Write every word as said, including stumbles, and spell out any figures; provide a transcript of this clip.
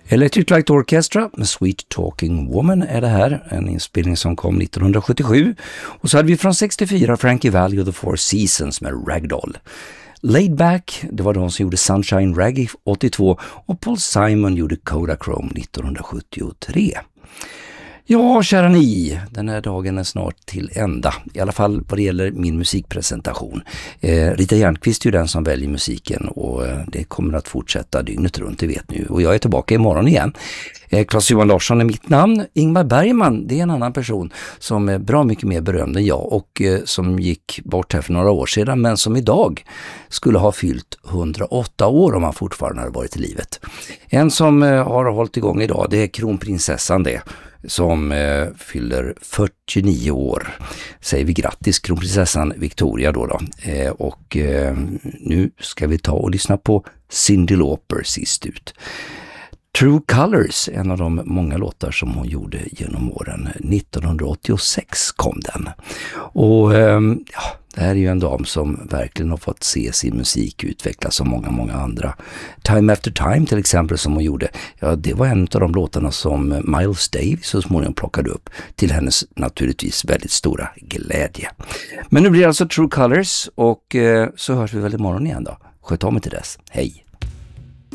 Electric Light Orchestra med Sweet Talking Woman är det här. En inspelning som kom nittonhundrasjuttiosju. Och så hade vi från sextiofyra Frankie Valli och The Four Seasons med Ragdoll. Laid Back, det var de som gjorde Sunshine Reggae åttiotvå och Paul Simon gjorde Kodachrome nittonhundrasjuttiotre. Ja, kära ni, den här dagen är snart till ända. I alla fall vad det gäller min musikpresentation. Eh, Rita Järnqvist är ju den som väljer musiken och eh, det kommer att fortsätta dygnet runt, det vet ni. Och jag är tillbaka imorgon igen. Eh, Claes-Johan Larsson är mitt namn. Ingmar Bergman, det är en annan person som är bra mycket mer berömd än jag och eh, som gick bort här för några år sedan, men som idag skulle ha fyllt hundraåtta år om han fortfarande hade varit i livet. En som eh, har hållit igång idag, det är kronprinsessan det. Som eh, fyller fyrtionio år. Säger vi grattis kronprinsessan Victoria då då. Eh, och eh, nu ska vi ta och lyssna på Cyndi Lauper sist ut. True Colors, en av de många låtar som hon gjorde genom åren. nittonhundraåttiosex kom den. Och eh, ja, det här är ju en dam som verkligen har fått se sin musik utvecklas som många, många andra. Time After Time till exempel som hon gjorde. Ja, det var en av de låtarna som Miles Davis så småningom plockade upp till hennes naturligtvis väldigt stora glädje. Men nu blir det alltså True Colors och eh, så hörs vi väl imorgon igen då. Sköt om mig till dess. Hej!